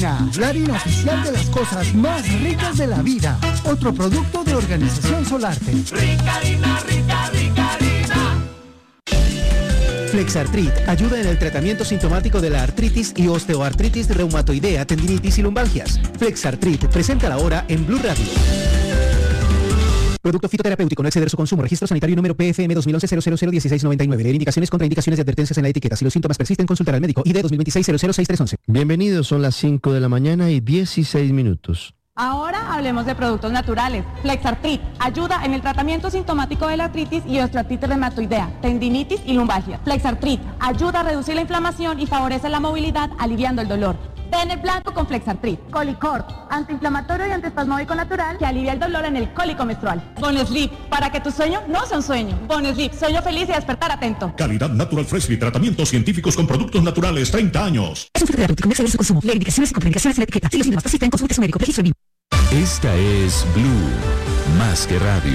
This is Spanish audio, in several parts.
Rica Harina, la harina oficial de las cosas más ricas de la vida. Otro producto de Organización Solarte. Rica Harina, rica harina. Flexartrit ayuda en el tratamiento sintomático de la artritis y osteoartritis reumatoidea, tendinitis y lumbalgias. Flexartrit, presenta ahora en Blue Radio. Producto fitoterapéutico, no exceder su consumo. Registro sanitario número PFM 2011-000169. Leer indicaciones, contraindicaciones y advertencias en la etiqueta. Si los síntomas persisten, consultar al médico. ID 2026-006311. Bienvenidos, son las 5 de la mañana y 16 minutos. Ahora hablemos de productos naturales. Flexartrit ayuda en el tratamiento sintomático de la artritis y osteoartritis reumatoidea, tendinitis y lumbalgia. Flexartrit ayuda a reducir la inflamación y favorece la movilidad, aliviando el dolor. Ten el blanco con Flexartrit. Colicort, antiinflamatorio y antiespasmódico natural que alivia el dolor en el cólico menstrual. Bonesleep, para que tu sueño no sea un sueño. Bonesleep, sueño feliz y despertar atento. Calidad Natural Freshly, tratamientos científicos con productos naturales, 30 años. Es un fitoterapéutico, no exceder su consumo. Leer indicaciones y contraindicaciones en la etiqueta. Si los síntomas persisten, consulte a su médico. Registro BIM. Esta es Blue, más que radio.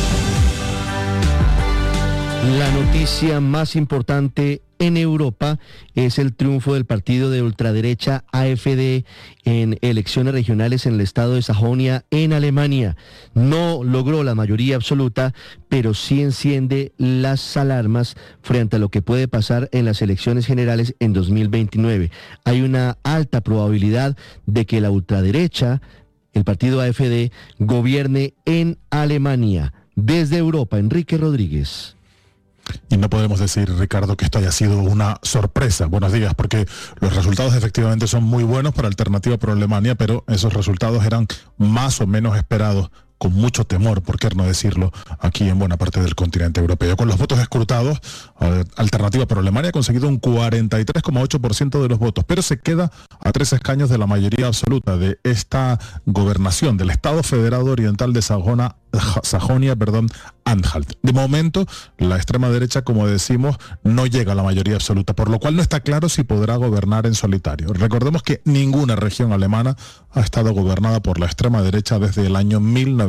La noticia más importante en Europa es el triunfo del partido de ultraderecha AfD en elecciones regionales en el estado de Sajonia, en Alemania. No logró la mayoría absoluta, pero sí enciende las alarmas frente a lo que puede pasar en las elecciones generales en 2029. Hay una alta probabilidad de que la ultraderecha, el partido AfD, gobierne en Alemania. Desde Europa, Enrique Rodríguez. Y no podemos decir, Ricardo, que esto haya sido una sorpresa. Buenos días, porque los resultados efectivamente son muy buenos para Alternativa por Alemania, pero esos resultados eran más o menos esperados, con mucho temor, por qué no decirlo, aquí en buena parte del continente europeo. Con los votos escrutados, Alternativa por Alemania ha conseguido un 43,8% de los votos, pero se queda a 3 escaños de la mayoría absoluta de esta gobernación del Estado Federado Oriental de Sajonia, Anhalt. De momento, la extrema derecha, como decimos, no llega a la mayoría absoluta, por lo cual no está claro si podrá gobernar en solitario. Recordemos que ninguna región alemana ha estado gobernada por la extrema derecha desde el año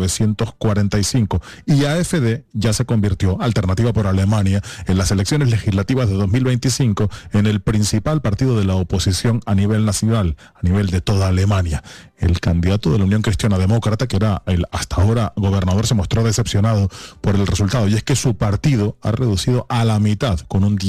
1945 y AfD ya se convirtió, Alternativa por Alemania, en las elecciones legislativas de 2025 en el principal partido de la oposición a nivel nacional, a nivel de toda Alemania. El candidato de la Unión Cristiana Demócrata, que era el hasta ahora gobernador, se mostró decepcionado por el resultado, y es que su partido ha reducido a la mitad, con un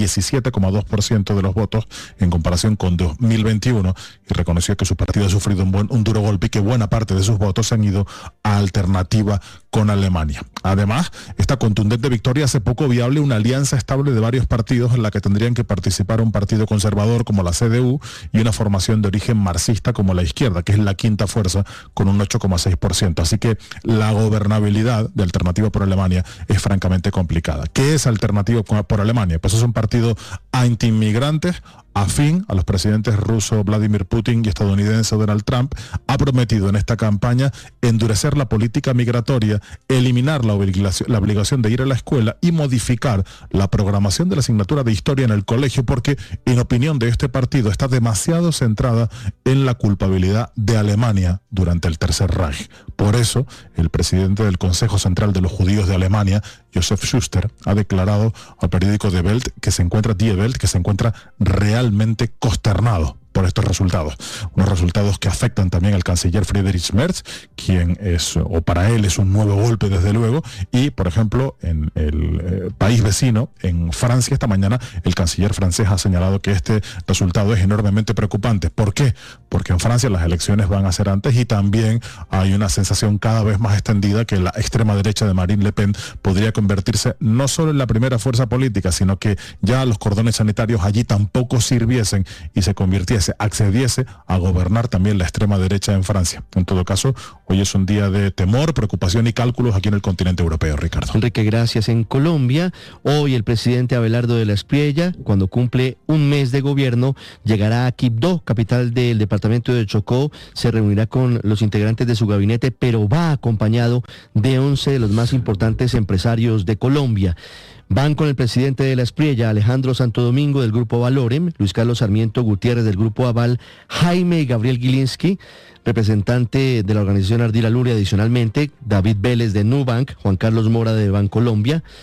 17,2% de los votos en comparación con 2021, y reconoció que su partido ha sufrido un duro golpe y que buena parte de sus votos han ido a Alternativa con Alemania. Además, esta contundente victoria hace poco viable una alianza estable de varios partidos en la que tendrían que participar un partido conservador como la CDU y una formación de origen marxista como la izquierda, que es la quinta fuerza, con un 8,6%. Así que la gobernabilidad de Alternativa por Alemania es francamente complicada. ¿Qué es Alternativa por Alemania? Pues es un partido anti-inmigrantes, afín a los presidentes ruso Vladimir Putin y estadounidense Donald Trump. Ha prometido en esta campaña endurecer la política migratoria, eliminar la obligación de ir a la escuela y modificar la programación de la asignatura de historia en el colegio, porque en opinión de este partido está demasiado centrada en la culpabilidad de Alemania durante el Tercer Reich. Por eso, el presidente del Consejo Central de los Judíos de Alemania, Josef Schuster, ha declarado al periódico Die Welt que se encuentra realmente consternado por estos resultados. Unos resultados que afectan también al canciller Friedrich Merz, quien es, o para él es un nuevo golpe desde luego, y por ejemplo en el país vecino, en Francia, esta mañana el canciller francés ha señalado que este resultado es enormemente preocupante. ¿Por qué? Porque en Francia las elecciones van a ser antes y también hay una sensación cada vez más extendida que la extrema derecha de Marine Le Pen podría convertirse no solo en la primera fuerza política, sino que ya los cordones sanitarios allí tampoco sirviesen y se accediese a gobernar también la extrema derecha en Francia. En todo caso, hoy es un día de temor, preocupación y cálculos aquí en el continente europeo, Ricardo. Enrique, gracias. En Colombia, hoy el presidente Abelardo de la Espriella, cuando cumple un mes de gobierno, llegará a Quibdó, capital del departamento de Chocó, se reunirá con los integrantes de su gabinete, pero va acompañado de 11 de los más importantes empresarios de Colombia. Van con el presidente de la Espriella, Alejandro Santo Domingo, del Grupo Valorem, Luis Carlos Sarmiento Gutiérrez, del Grupo Aval, Jaime y Gabriel Gilinski, representante de la organización Ardila Luria, adicionalmente, David Vélez de Nubank, Juan Carlos Mora de Bancolombia,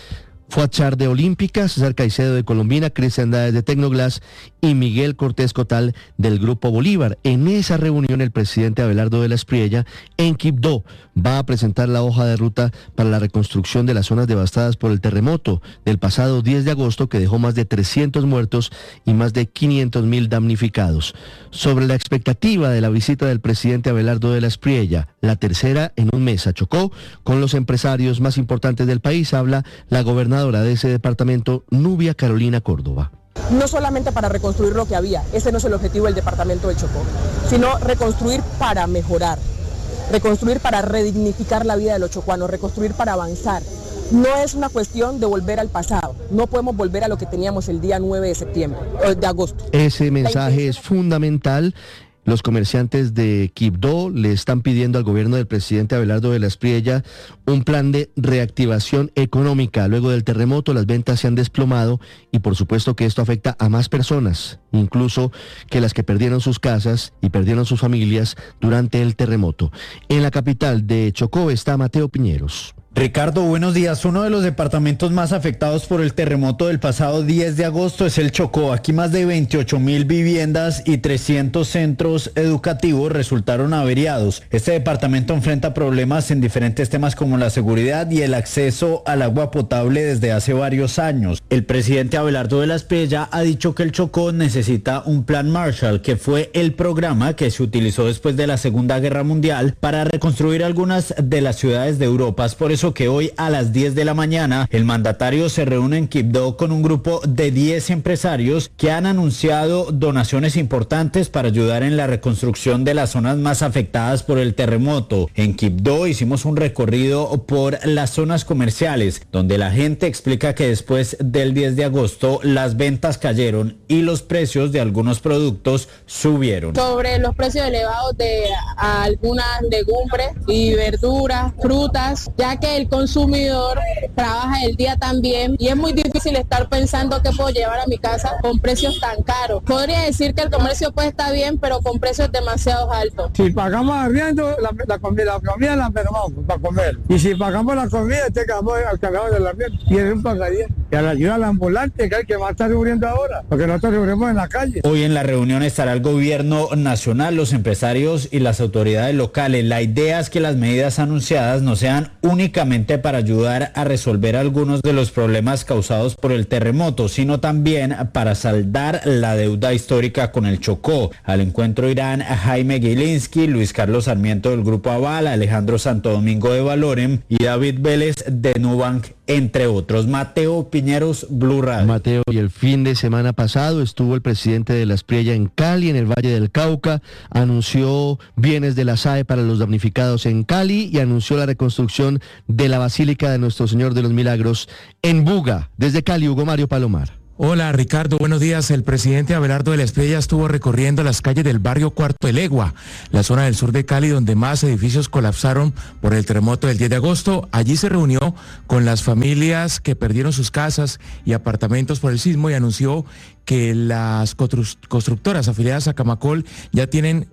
Fuachar de Olímpica, César Caicedo de Colombina, Cristian Dáez de Tecnoglass y Miguel Cortés Cotal del Grupo Bolívar. En esa reunión el presidente Abelardo de la Espriella en Quibdó va a presentar la hoja de ruta para la reconstrucción de las zonas devastadas por el terremoto del pasado 10 de agosto que dejó más de 300 muertos y más de 500.000 damnificados. Sobre la expectativa de la visita del presidente Abelardo de la Espriella, la tercera en un mes a Chocó, con los empresarios más importantes del país, habla la gobernadora de ese departamento, Nubia Carolina Córdoba. No solamente para reconstruir lo que había, ese no es el objetivo del departamento de Chocó, sino reconstruir para mejorar, reconstruir para redignificar la vida de los chocuanos, reconstruir para avanzar. No es una cuestión de volver al pasado, no podemos volver a lo que teníamos el día 9 de agosto. Ese mensaje es fundamental. Los comerciantes de Quibdó le están pidiendo al gobierno del presidente Abelardo de la Espriella un plan de reactivación económica. Luego del terremoto las ventas se han desplomado y por supuesto que esto afecta a más personas, incluso que las que perdieron sus casas y perdieron sus familias durante el terremoto. En la capital de Chocó está Mateo Piñeros. Ricardo, buenos días. Uno de los departamentos más afectados por el terremoto del pasado 10 de agosto es el Chocó. Aquí más de 28.000 viviendas y 300 centros educativos resultaron averiados. Este departamento enfrenta problemas en diferentes temas como la seguridad y el acceso al agua potable desde hace varios años. El presidente Abelardo de la Espriella ha dicho que el Chocó necesita un plan Marshall, que fue el programa que se utilizó después de la Segunda Guerra Mundial para reconstruir algunas de las ciudades de Europa. Es por eso que hoy a las 10 de la mañana el mandatario se reúne en Quibdó con un grupo de 10 empresarios que han anunciado donaciones importantes para ayudar en la reconstrucción de las zonas más afectadas por el terremoto. En Quibdó hicimos un recorrido por las zonas comerciales donde la gente explica que después del 10 de agosto las ventas cayeron y los precios de algunos productos subieron. Sobre los precios elevados de algunas legumbres y verduras, frutas, ya que el consumidor trabaja el día también y es muy difícil estar pensando qué puedo llevar a mi casa con precios tan caros. Podría decir que el comercio pues está bien, pero con precios demasiado altos. Si pagamos arriendo, la comida la perdemos para comer. Y si pagamos la comida, quedamos al cargado del arriendo. Y es un pasadía. Y a la ayuda al ambulante, que es el que más está sufriendo ahora, porque nosotros sufrimos en la calle. Hoy en la reunión estará el gobierno nacional, los empresarios y las autoridades locales. La idea es que las medidas anunciadas no sean únicamente para ayudar a resolver algunos de los problemas causados por el terremoto, sino también para saldar la deuda histórica con el Chocó. Al encuentro irán Jaime Gilinski, Luis Carlos Sarmiento del Grupo Aval, Alejandro Santo Domingo de Valorem y David Vélez de Nubank, entre otros. Mateo Piñeros, Blue Radio. Mateo, y el fin de semana pasado estuvo el presidente de la Espriella en Cali, en el Valle del Cauca, anunció bienes de la SAE para los damnificados en Cali y anunció la reconstrucción de la Basílica de Nuestro Señor de los Milagros en Buga. Desde Cali, Hugo Mario Palomar. Hola Ricardo, buenos días. El presidente Abelardo de la Espriella estuvo recorriendo las calles del barrio Cuarto de Legua, la zona del sur de Cali donde más edificios colapsaron por el terremoto del 10 de agosto. Allí se reunió con las familias que perdieron sus casas y apartamentos por el sismo y anunció que las constructoras afiliadas a Camacol ya tienen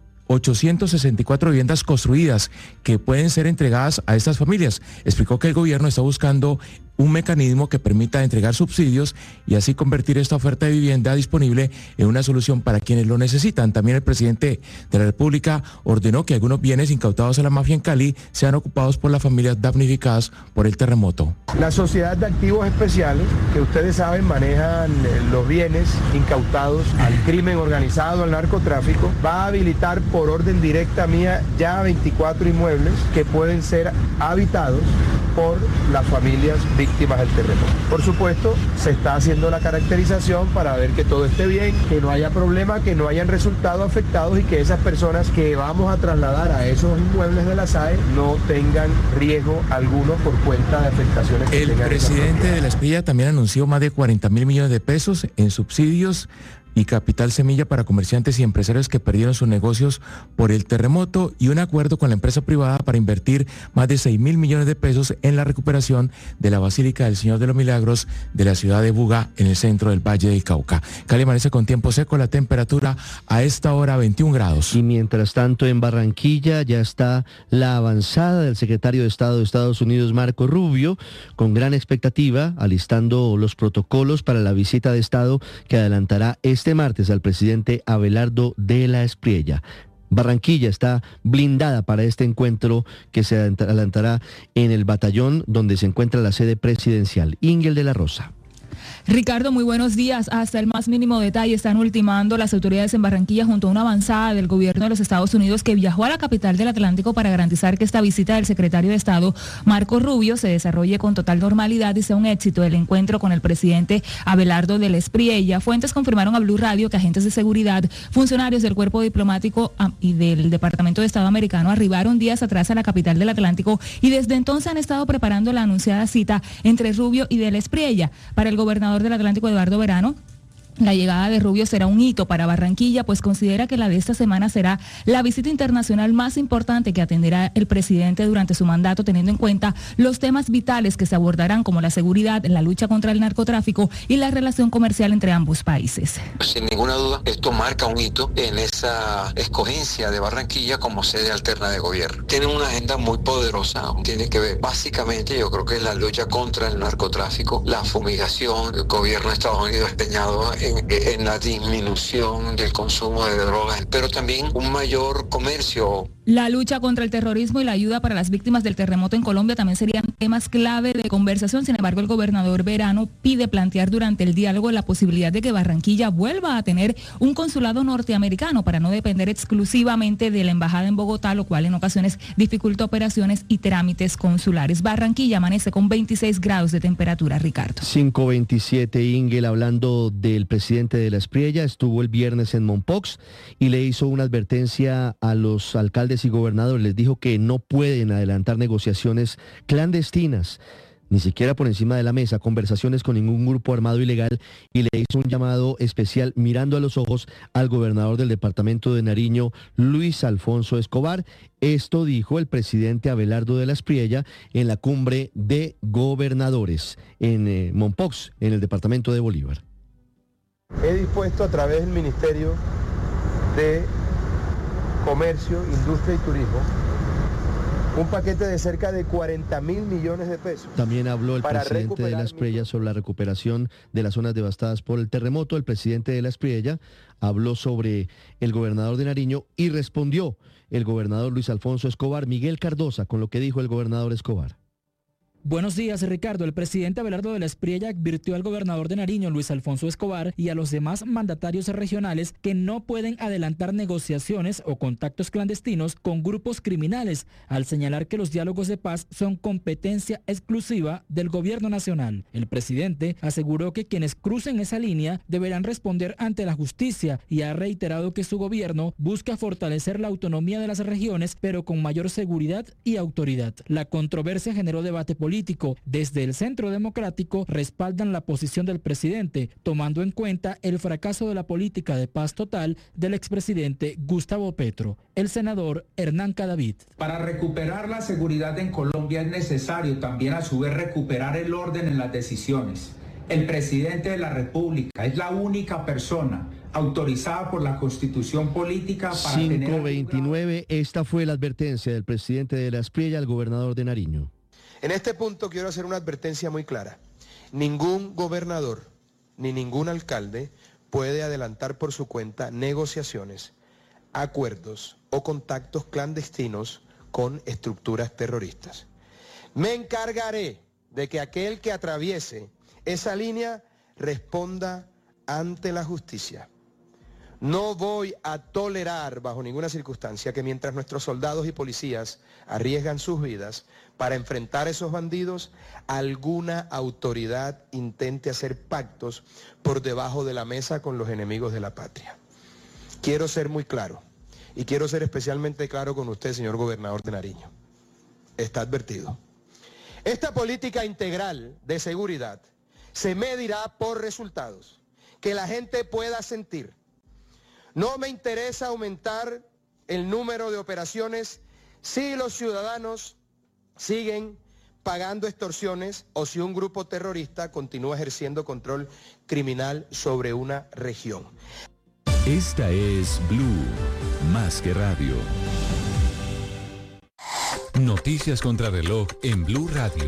864 viviendas construidas que pueden ser entregadas a estas familias. Explicó que el gobierno está buscando un mecanismo que permita entregar subsidios y así convertir esta oferta de vivienda disponible en una solución para quienes lo necesitan. También el presidente de la República ordenó que algunos bienes incautados a la mafia en Cali sean ocupados por las familias damnificadas por el terremoto. La Sociedad de Activos Especiales, que ustedes saben manejan los bienes incautados al crimen organizado, al narcotráfico, va a habilitar por orden directa mía ya 24 inmuebles que pueden ser habitados por las familias víctimas del terremoto. Por supuesto, se está haciendo la caracterización para ver que todo esté bien, que no haya problema, que no hayan resultado afectados y que esas personas que vamos a trasladar a esos inmuebles de la SAE no tengan riesgo alguno por cuenta de afectaciones que tengan. El presidente de la Espriella también anunció más de 40.000 millones de pesos en subsidios y capital semilla para comerciantes y empresarios que perdieron sus negocios por el terremoto y un acuerdo con la empresa privada para invertir más de 6.000 millones de pesos en la recuperación de la Basílica del Señor de los Milagros de la ciudad de Buga, en el centro del Valle del Cauca. Cali amanece con tiempo seco, la temperatura a esta hora 21 grados. Y mientras tanto en Barranquilla ya está la avanzada del secretario de Estado de Estados Unidos, Marco Rubio, con gran expectativa, alistando los protocolos para la visita de Estado que adelantará este martes al presidente Abelardo de la Espriella. Barranquilla está blindada para este encuentro que se adelantará en el batallón donde se encuentra la sede presidencial. Ingel de la Rosa. Ricardo, muy buenos días. Hasta el más mínimo detalle están ultimando las autoridades en Barranquilla junto a una avanzada del gobierno de los Estados Unidos que viajó a la capital del Atlántico para garantizar que esta visita del secretario de Estado, Marco Rubio, se desarrolle con total normalidad y sea un éxito el encuentro con el presidente Abelardo de la Espriella. Fuentes confirmaron a Blue Radio que agentes de seguridad, funcionarios del cuerpo diplomático y del Departamento de Estado americano arribaron días atrás a la capital del Atlántico y desde entonces han estado preparando la anunciada cita entre Rubio y de la Espriella. Para el gobernador del Atlántico, Eduardo Verano, la llegada de Rubio será un hito para Barranquilla, pues considera que la de esta semana será la visita internacional más importante que atenderá el presidente durante su mandato, teniendo en cuenta los temas vitales que se abordarán como la seguridad, la lucha contra el narcotráfico y la relación comercial entre ambos países. Sin ninguna duda, esto marca un hito en esa escogencia de Barranquilla como sede alterna de gobierno. Tiene una agenda muy poderosa, tiene que ver básicamente, yo creo que es la lucha contra el narcotráfico, la fumigación, el gobierno de Estados Unidos empeñado en la disminución del consumo de drogas, pero también un mayor comercio. La lucha contra el terrorismo y la ayuda para las víctimas del terremoto en Colombia también serían temas clave de conversación. Sin embargo, el gobernador Verano pide plantear durante el diálogo la posibilidad de que Barranquilla vuelva a tener un consulado norteamericano para no depender exclusivamente de la embajada en Bogotá, lo cual en ocasiones dificulta operaciones y trámites consulares. Barranquilla amanece con 26 grados de temperatura, Ricardo. 5:27, Ingel, hablando del presidente de la Espriella, estuvo el viernes en Mompox y le hizo una advertencia a los alcaldes y gobernadores. Les dijo que no pueden adelantar negociaciones clandestinas, ni siquiera por encima de la mesa, conversaciones con ningún grupo armado ilegal, y le hizo un llamado especial mirando a los ojos al gobernador del departamento de Nariño, Luis Alfonso Escobar. Esto dijo el presidente Abelardo de la Espriella en la cumbre de gobernadores en Mompox, en el departamento de Bolívar. He dispuesto a través del Ministerio de Comercio, Industria y Turismo un paquete de cerca de 40.000 millones de pesos. También habló el presidente de la Espriella sobre la recuperación de las zonas devastadas por el terremoto. El presidente de la Espriella habló sobre el gobernador de Nariño y respondió el gobernador Luis Alfonso Escobar. Miguel Cardosa con lo que dijo el gobernador Escobar. Buenos días, Ricardo. El presidente Abelardo de la Espriella advirtió al gobernador de Nariño, Luis Alfonso Escobar, y a los demás mandatarios regionales que no pueden adelantar negociaciones o contactos clandestinos con grupos criminales, al señalar que los diálogos de paz son competencia exclusiva del gobierno nacional. El presidente aseguró que quienes crucen esa línea deberán responder ante la justicia y ha reiterado que su gobierno busca fortalecer la autonomía de las regiones, pero con mayor seguridad y autoridad. La controversia generó debate político. Desde el Centro Democrático respaldan la posición del presidente, tomando en cuenta el fracaso de la política de paz total del expresidente Gustavo Petro. El senador Hernán Cadavid. Para recuperar la seguridad en Colombia es necesario también a su vez recuperar el orden en las decisiones. El presidente de la República es la única persona autorizada por la Constitución Política para 5:29, esta fue la advertencia del presidente de la Espriella al gobernador de Nariño. En este punto quiero hacer una advertencia muy clara. Ningún gobernador ni ningún alcalde puede adelantar por su cuenta negociaciones, acuerdos o contactos clandestinos con estructuras terroristas. Me encargaré de que aquel que atraviese esa línea responda ante la justicia. No voy a tolerar bajo ninguna circunstancia que mientras nuestros soldados y policías arriesgan sus vidas para enfrentar a esos bandidos, alguna autoridad intente hacer pactos por debajo de la mesa con los enemigos de la patria. Quiero ser muy claro, y quiero ser especialmente claro con usted, señor gobernador de Nariño. Está advertido. Esta política integral de seguridad se medirá por resultados. que la gente pueda sentir. No me interesa aumentar el número de operaciones si los ciudadanos siguen pagando extorsiones o si un grupo terrorista continúa ejerciendo control criminal sobre una región. Esta es Blue, más que radio. Noticias contra reloj en Blue Radio.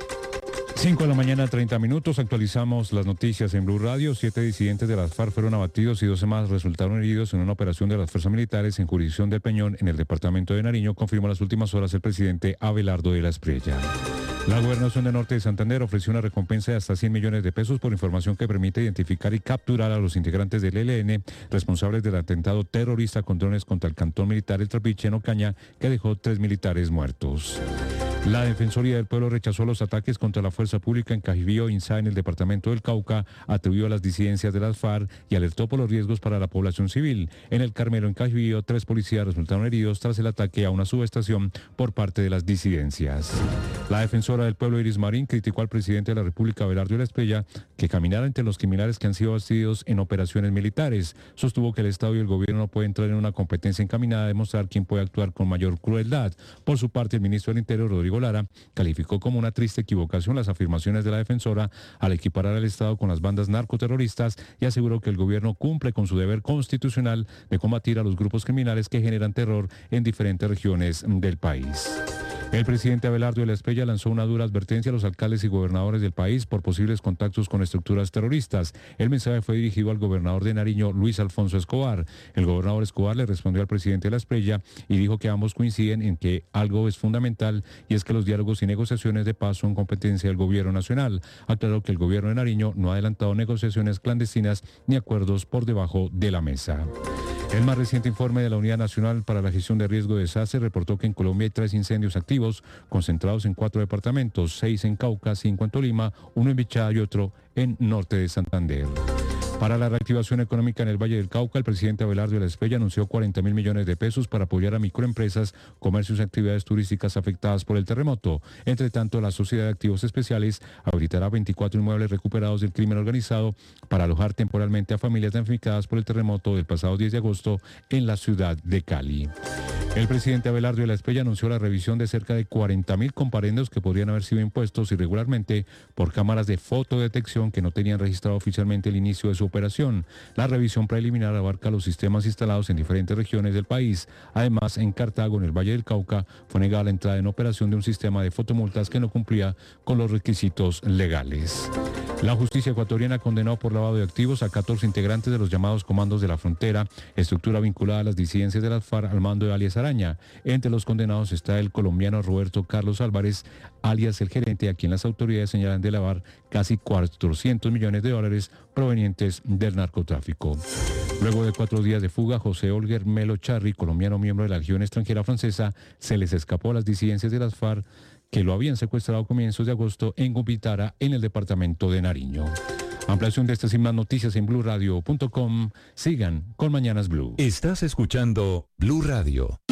5 de la mañana, 30 minutos. Actualizamos las noticias en Blue Radio. 7 disidentes de las FARC fueron abatidos y 12 más resultaron heridos en una operación de las fuerzas militares en jurisdicción del Peñón, en el departamento de Nariño, confirmó en las últimas horas el presidente Abelardo de la Espriella. La Gobernación de Norte de Santander ofreció una recompensa de hasta 100 millones de pesos por información que permite identificar y capturar a los integrantes del ELN responsables del atentado terrorista con drones contra el cantón militar El Trapiche en Ocaña, que dejó 3 militares muertos. La Defensoría del Pueblo rechazó los ataques contra la fuerza pública en Cajibío, Insá, en el departamento del Cauca, atribuyó a las disidencias de las FARC y alertó por los riesgos para la población civil. En el Carmelo, en Cajibío, 3 policías resultaron heridos tras el ataque a una subestación por parte de las disidencias. La Defensora del Pueblo, Iris Marín, criticó al presidente de la República, Abelardo de la Espriella, que caminara entre los criminales que han sido abatidos en operaciones militares. Sostuvo que el Estado y el gobierno no pueden entrar en una competencia encaminada a demostrar quién puede actuar con mayor crueldad. Por su parte, el ministro del Interior, Rodrigo Lara, calificó como una triste equivocación las afirmaciones de la defensora al equiparar al Estado con las bandas narcoterroristas y aseguró que el gobierno cumple con su deber constitucional de combatir a los grupos criminales que generan terror en diferentes regiones del país. El presidente Abelardo de la Espriella lanzó una dura advertencia a los alcaldes y gobernadores del país por posibles contactos con estructuras terroristas. El mensaje fue dirigido al gobernador de Nariño, Luis Alfonso Escobar. El gobernador Escobar le respondió al presidente de la Espriella y dijo que ambos coinciden en que algo es fundamental y es que los diálogos y negociaciones de paz son competencia del gobierno nacional. Aclaró que el gobierno de Nariño no ha adelantado negociaciones clandestinas ni acuerdos por debajo de la mesa. El más reciente informe de la Unidad Nacional para la Gestión de Riesgo de Desastre reportó que en Colombia hay 3 incendios activos, concentrados en 4 departamentos, 6 en Cauca, 5 en Tolima, 1 en Bichada y otro en norte de Santander. Para la reactivación económica en el Valle del Cauca, el presidente Abelardo de la Espriella anunció 40.000 millones de pesos para apoyar a microempresas, comercios y actividades turísticas afectadas por el terremoto. Entre tanto, la Sociedad de Activos Especiales habilitará 24 inmuebles recuperados del crimen organizado para alojar temporalmente a familias damnificadas por el terremoto del pasado 10 de agosto en la ciudad de Cali. El presidente Abelardo de la Espriella anunció la revisión de cerca de 40.000 comparendos que podrían haber sido impuestos irregularmente por cámaras de fotodetección que no tenían registrado oficialmente el inicio de su operación. La revisión preliminar abarca los sistemas instalados en diferentes regiones del país. Además, en Cartago, en el Valle del Cauca, fue negada la entrada en operación de un sistema de fotomultas que no cumplía con los requisitos legales. La justicia ecuatoriana condenó por lavado de activos a 14 integrantes de los llamados Comandos de la Frontera, estructura vinculada a las disidencias de las FARC al mando de alias Araña. Entre los condenados está el colombiano Roberto Carlos Álvarez, alias el gerente, a quien las autoridades señalan de lavar casi 400 millones de dólares provenientes del narcotráfico. Luego de 4 días de fuga, José Olger Melo Charri, colombiano miembro de la Legión Extranjera Francesa, se les escapó a las disidencias de las FARC que lo habían secuestrado a comienzos de agosto en Gumpitara, en el departamento de Nariño. Ampliación de estas y más noticias en BlueRadio.com. Sigan con Mañanas Blue. Estás escuchando Blue Radio.